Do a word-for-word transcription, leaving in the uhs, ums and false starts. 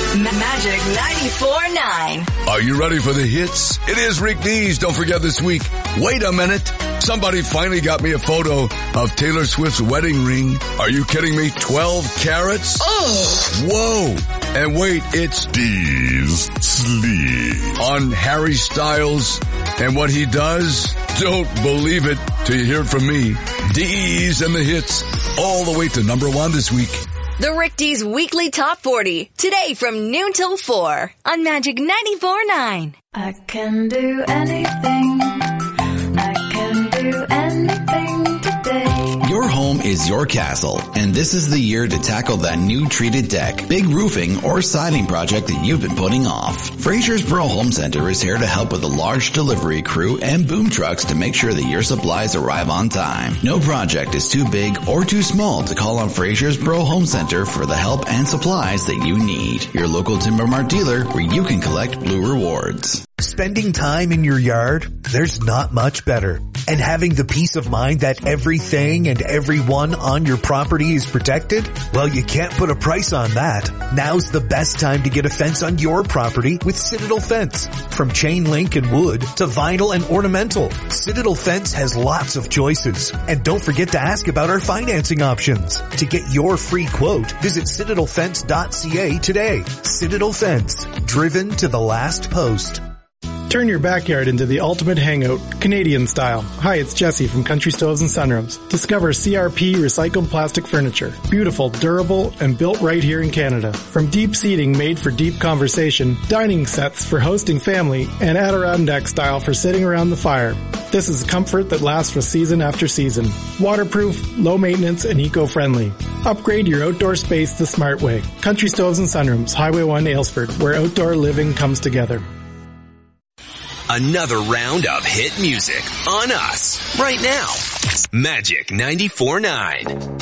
Magic ninety-four point nine. Are you ready for the hits? It is Rick Dees. Don't forget this week. Wait a minute. Somebody finally got me a photo of Taylor Swift's wedding ring. Are you kidding me? twelve carats? Oh. Whoa. And wait, it's Dees Sleep on Harry Styles and what he does. Don't believe it till you hear it from me. Dees and the hits all the way to number one this week. The Rick Dees Weekly Top forty, today from noon till four on Magic ninety-four point nine. I can do anything. I can do anything today. Your home is your castle, and this is the year to tackle that new treated deck, big roofing, or siding project that you've been putting off. Fraser's Pro Home Center is here to help with a large delivery crew and boom trucks to make sure that your supplies arrive on time. No project is too big or too small to call on Fraser's Pro Home Center for the help and supplies that you need. Your local Timber Mart dealer where you can collect Blue Rewards. Spending time in your yard, there's not much better. And having the peace of mind that everything and everyone on your property is protected? Well, you can't put a price on that. Now's the best time to get a fence on your property with Citadel Fence. From chain link and wood to vinyl and ornamental, Citadel Fence has lots of choices. And don't forget to ask about our financing options. To get your free quote, visit citadel fence dot c a today. Citadel Fence, driven to the last post. Turn your backyard into the ultimate hangout, Canadian style. Hi, it's Jesse from Country Stoves and Sunrooms. Discover C R P recycled plastic furniture. Beautiful, durable, and built right here in Canada. From deep seating made for deep conversation, dining sets for hosting family, and Adirondack style for sitting around the fire. This is comfort that lasts for season after season. Waterproof, low maintenance, and eco-friendly. Upgrade your outdoor space the smart way. Country Stoves and Sunrooms, Highway one, Aylesford, where outdoor living comes together. Another round of hit music on us right now. Magic ninety-four point nine.